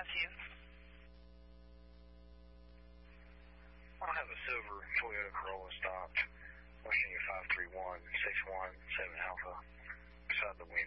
you? I have a silver Toyota Corolla stopped. Washington 531-617 Alpha beside the wind.